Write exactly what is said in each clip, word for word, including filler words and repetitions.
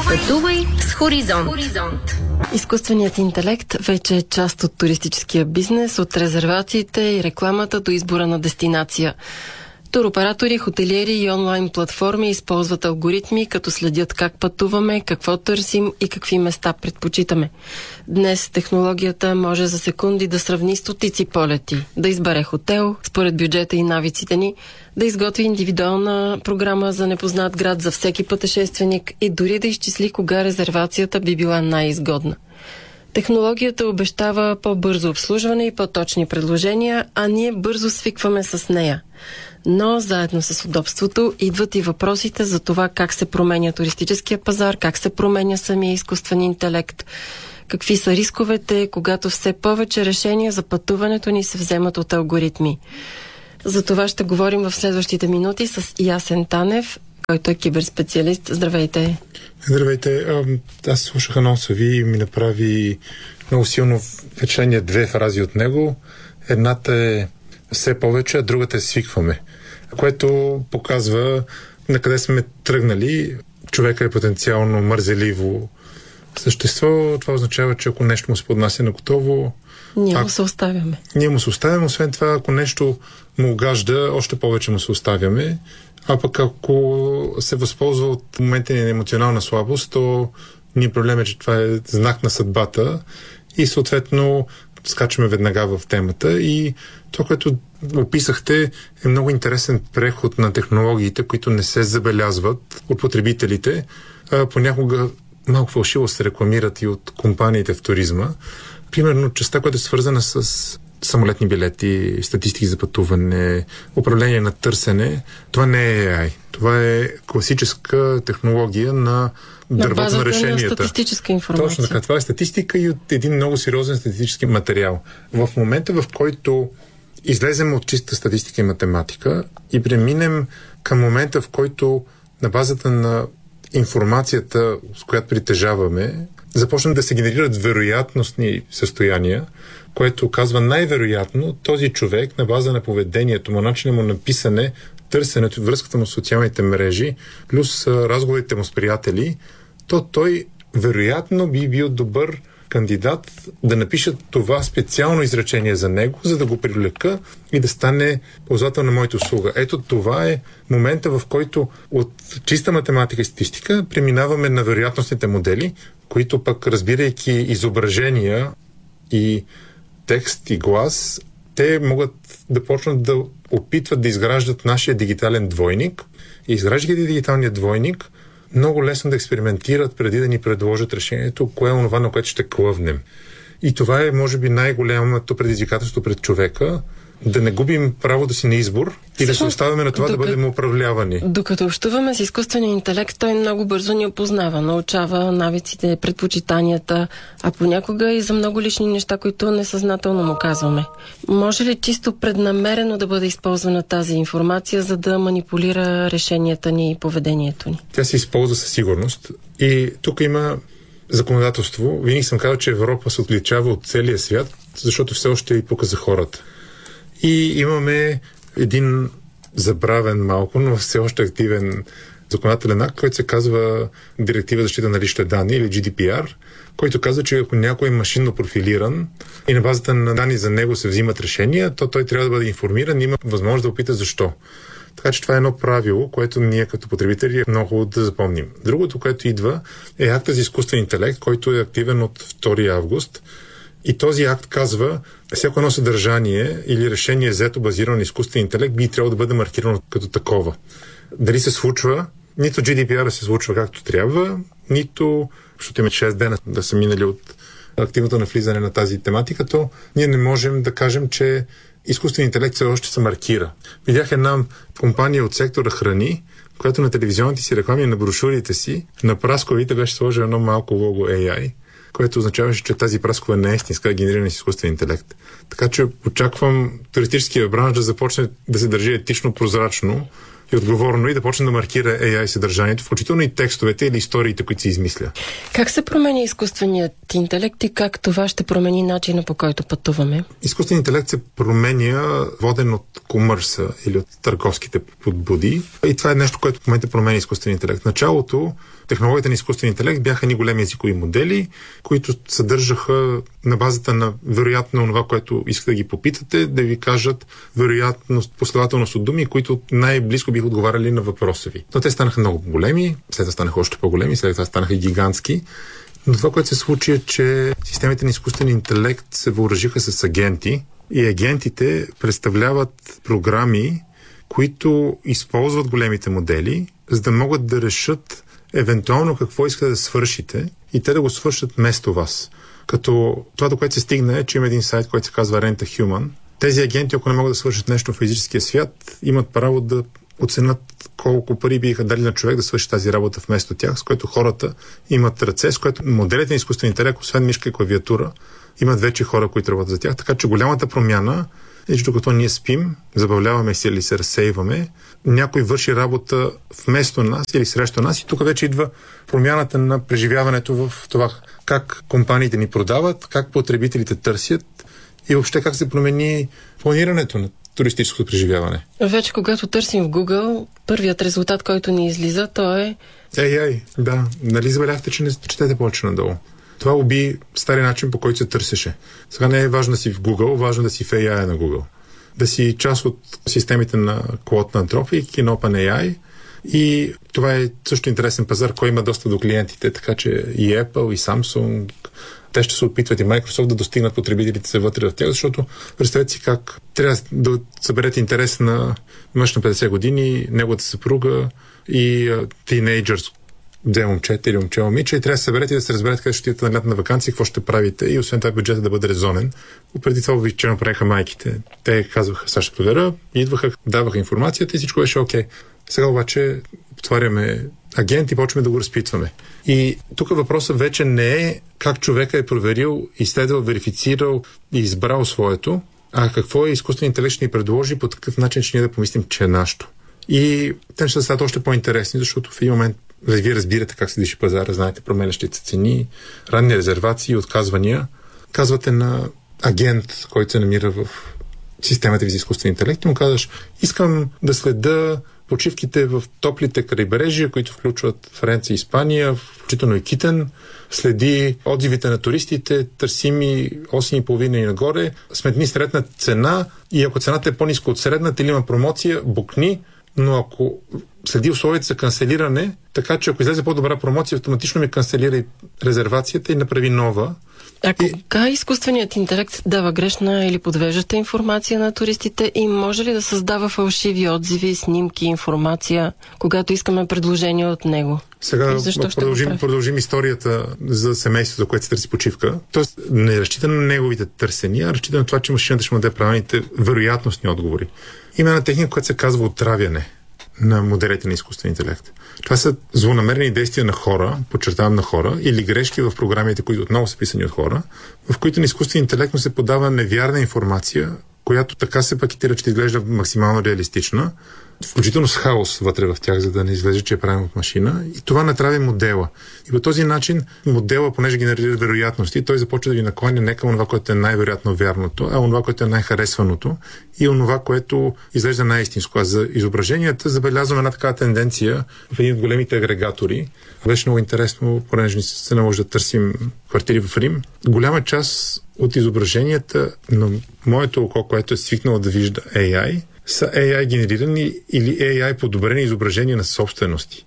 Пътувай с Хоризонт. Изкуственият интелект вече е част от туристическия бизнес, от резервациите и рекламата до избора на дестинация. Туроператори, хотелиери и онлайн платформи използват алгоритми, като следят как пътуваме, какво търсим и какви места предпочитаме. Днес технологията може за секунди да сравни стотици полети, да избере хотел според бюджета и навиците ни, да изготви индивидуална програма за непознат град за всеки пътешественик и дори да изчисли кога резервацията би била най-изгодна. Технологията обещава по-бързо обслужване и по-точни предложения, а ние бързо свикваме с нея. Но заедно с удобството идват и въпросите за това как се променя туристическия пазар, как се променя самия изкуствен интелект, какви са рисковете, когато все повече решения за пътуването ни се вземат от алгоритми. За това ще говорим в следващите минути с Ясен Танев, който е киберспециалист. Здравейте! Здравейте! Аз слушах анонса ви и ми направи много силно впечатление две фрази от него. Едната е все повече, а другата е свикваме, което показва на къде сме тръгнали. Човека е потенциално мързеливо същество. Това означава, че ако нещо му се поднася на готово, ние а... му се оставяме. Ние му се оставяме, освен това, ако нещо му угажда, още повече му се оставяме. А пък ако се възползва от момента ни на емоционална слабост, то ние проблем е, че това е знак на съдбата и съответно скачаме веднага в темата. И това, което описахте, е много интересен преход на технологиите, които не се забелязват от потребителите. А понякога малко фалшиво се рекламират и от компаниите в туризма. Примерно, частта, която е свързана с самолетни билети, статистики за пътуване, управление на търсене, това не е Ей Ай. Това е класическа технология на дървото на решенията. На статистическа информация. Точно така. Това е статистика и от един много сериозен статистически материал. В момента, в който излезем от чиста статистика и математика и преминем към момента, в който на базата на информацията, с която притежаваме, започнат да се генерират вероятностни състояния, което казва най-вероятно този човек на база на поведението му, начина му на писане, търсенето, връзката му с социалните мрежи, плюс разговорите му с приятели, то той вероятно би бил добър кандидат да напишат това специално изречение за него, за да го привлека и да стане ползвател на моята услуга. Ето това е момента, в който от чиста математика и статистика преминаваме на вероятностните модели, които пък, разбирайки изображения и текст и глас, те могат да почнат да опитват да изграждат нашия дигитален двойник и изграждайки дигиталния двойник, много лесно да експериментират преди да ни предложат решението, кое е онова, на което ще клъвнем. И това е, може би, най-голямото предизвикателство пред човека, да не губим правото си на избор и да се оставяме на това докато, да бъдем управлявани. Докато общуваме с изкуствения интелект, той много бързо ни опознава, научава навиците, предпочитанията, а понякога и за много лични неща, които несъзнателно му казваме. Може ли чисто преднамерено да бъде използвана тази информация, за да манипулира решенията ни и поведението ни? Тя се използва със сигурност и тук има законодателство. Винаги съм казал, че Европа се отличава от целия свят, защото все още и пука за хората. И имаме един забравен малко, но все още активен законодателен акт, който се казва Директива за защита на личните данни или Джи Ди Пи Ар, който казва, че ако някой е машинно профилиран и на базата на данни за него се взимат решения, то той трябва да бъде информиран и има възможност да опита защо. Така че това е едно правило, което ние като потребители е много да запомним. Другото, което идва, е акта за изкуствен интелект, който е активен от втори август. И този акт казва, всяко едно съдържание или решение взето базирано на изкуствен интелект би трябвало да бъде маркирано като такова. Дали се случва, нито Джи Ди Пи Ар се случва както трябва, нито, защото има шест дена да са минали от активното навлизане на тази тематика, то ние не можем да кажем, че изкуствен интелект все още се маркира. Видях една компания от сектора храни, която на телевизионните си реклами, на брошурите си, на прасковите беше сложила едно малко лого Ей Ай, което означаваше, че тази праскова не е истинска, генерирана с изкуствен интелект. Така че очаквам туристическия бранш да започне да се държи етично, прозрачно и отговорно и да почне да маркира Ей Ай съдържанието, включително и текстовете или историите, които се измисля. Как се променя изкуственият интелект и как това ще промени начина, по който пътуваме? Изкуственият интелект се променя воден от комърса или от търговските подбуди. И това е нещо, което в момента променя изкуственият интелект. В началото технологията на изкуствен интелект бяха ни големи езикови модели, които съдържаха на базата на вероятно това, което искате да ги попитате, да ви кажат вероятност, последователност от думи, които най-близко биха отговаряли на въпроса ви. Но те станаха много големи, след това станаха още по-големи, след това станаха гигантски. Но това, което се случи, е, че системите на изкуствен интелект се въоръжиха с агенти и агентите представляват програми, които използват големите модели, за да могат да решат евентуално какво искате да свършите и те да го свършат вместо вас. Като това, до което се стигна, е, че има един сайт, който се казва Rent a Human. Тези агенти, ако не могат да свършат нещо в физическия свят, имат право да оценят колко пари биха дали на човек да свърши тази работа вместо тях, с което хората имат ръце, с което моделите на изкуствен интелект, освен мишка и клавиатура, имат вече хора, които работят за тях. Така че голямата промяна е, че докато ние спим, забавляваме се или се разсейваме, някой върши работа вместо нас или срещу нас и тук вече идва промяната на преживяването в това как компаниите ни продават, как потребителите търсят и въобще как се промени планирането на туристическото преживяване. Вече когато търсим в Google, първият резултат, който ни излиза, то е... Ей, ей, да. Нали забеляхте, че не четете повече надолу? Това уби стария начин, по който се търсеше. Сега не е важно да си в Google, важно да си в ей ай на Google. Да си част от системите на Claude на Anthropic и на OpenAI. И това е също интересен пазар, който има доста до клиентите, така че и Apple, и Samsung, те ще се опитват и Microsoft да достигнат потребителите се вътре в тях, защото представете си как трябва да съберете интерес на мъж на петдесет години, неговата съпруга и тинейджърс, две момчета или момче момиче и трябва да се съберете и да се разберете къде ще отидете на лятна ваканция, какво ще правите и освен това бюджетът да бъде резонен. Преди това обичайно правиха майките. Те казваха, сега ще проверя, идваха, даваха информацията и всичко беше окей. Сега обаче отваряме агент и почваме да го разпитваме. И тук въпросът вече не е как човека е проверил, изследвал, верифицирал и избрал своето, а какво е изкуственият интелект ще ни предложи по такъв начин, че ние да помислим, че е нашето. И те ще стават още по-интересни, защото в един момент вие разбирате как се движи пазара, знаете променящите се цени, ранни резервации, отказвания. Казвате на агент, който се намира в системата ви за изкуствен интелект и му казваш, искам да следа почивките в топлите крайбрежия, които включват Франция и Испания, включително и Китен, следи отзивите на туристите, търси ми осем и половина и нагоре, сметни средна цена и ако цената е по-ниска от средната или има промоция, букни, но ако следи условията за канцелиране, така че ако излезе по-добра промоция, автоматично ми канцелира и резервацията и направи нова. А кога изкуственият интелект дава грешна или подвеждаща информация на туристите и може ли да създава фалшиви отзиви, снимки, информация, когато искаме предложение от него? Сега продължим, продължим историята за семейството, което се търси почивка. Тоест не разчита на неговите търсения, а разчита на това, че машината ще му даде правилните вероятностни отговори. Има една техника, която се казва отравяне на моделите на изкуствен интелект. Това са злонамерени действия на хора, подчертавам на хора, или грешки в програмите, които отново са писани от хора, в които на изкуствен интелект му се подава невярна информация, която така се пакетира, че изглежда максимално реалистична, включително с хаос вътре в тях, за да не излезе, че е правим от машина. И това направи модела. И по този начин модела, понеже генерира вероятности, той започва да ви наклоня не към това, което е най-вероятно вярното, а това, което е най-харесваното и онова, което изглежда най-истинско. А за изображенията забелязваме една такава тенденция в един от големите агрегатори. Беше много интересно, понеже ни се наложи да търсим квартири в Рим. Голяма част от изображенията на моето око, което е свикнало да вижда ей ай, са ей ай генерирани или ей ай подобрени изображения на собствености.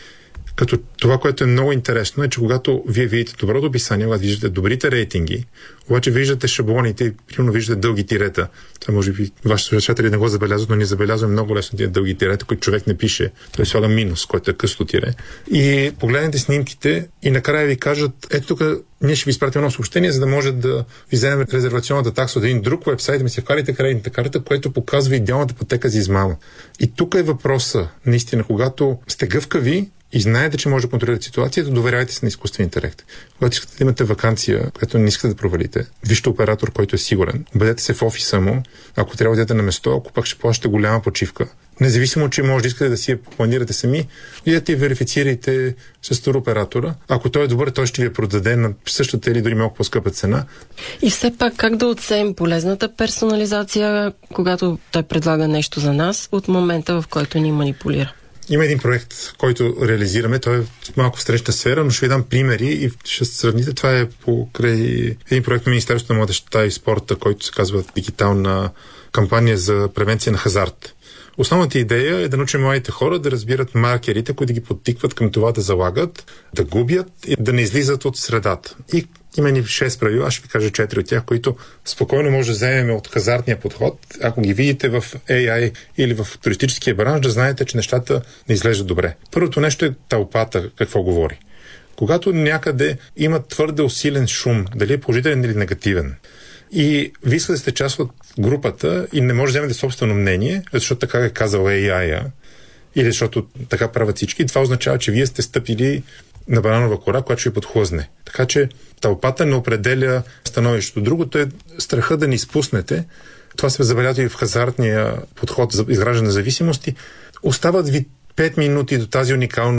Като това, което е много интересно, е, че когато вие видите доброто описание, когато виждате добрите рейтинги, обаче виждате шаблоните и примерно виждате дълги тирета. Това може би вашите слушатели не го забелязват, но ние забелязваме много лесно тия дълги тирета, които човек не пише. Той слага минус, който е късто тире. И погледнете снимките и накрая ви кажат, ето тук ние ще ви изпратим едно съобщение, за да може да ви вземем резервационната такса от един друг уебсайт, да ми се вкарите кредитната карта, което показва идеалната пътека за измама. И тук е въпроса, наистина, когато сте гъвкави и знаете, че може да контролирате ситуацията, доверяйте се на изкуствен интелект. Когато искате да имате ваканция, която не искате да провалите, вижте оператор, който е сигурен, бъдете се в офиса му, ако трябва да идете на место, ако пак ще плащате голяма почивка. Независимо, че може да искате да си я планирате сами, идете и верифицирайте с туроператора. Ако той е добър, той ще ви я продаде на същата или дори малко по-скъпа цена. И все пак как да отсеем полезната персонализация, когато той предлага нещо за нас, от момента, в който ни манипулира? Има един проект, който реализираме. Той е малко в срещна сфера, но ще ви дам примери и ще сравните. Това е покрай един проект на Министерството на младежта и спорта, който се казва дигитална кампания за превенция на хазарт. Основната идея е да научим младите хора да разбират маркерите, които ги подтикват към това да залагат, да губят и да не излизат от средата. И има ни шест правила, ще ви кажа четири от тях, които спокойно може да вземем от хазартния подход. Ако ги видите в Ей Ай или в туристическия бранш, да знаете, че нещата не изглеждат добре. Първото нещо е тълпата, какво говори. Когато някъде има твърде усилен шум, дали е положителен или негативен, и ви искате да сте част от групата и не може да вземете собствено мнение, защото така е казал Ей Ай-а, или защото така правят всички, това означава, че вие сте стъпили на бананова кора, която ще ви подхлъзне. Така че тълпата не определя становището. Другото е страха да ни изпуснете. Това се забелязва и в хазартния подход за изграждане на зависимости. Остават ви пет минути до тази уникална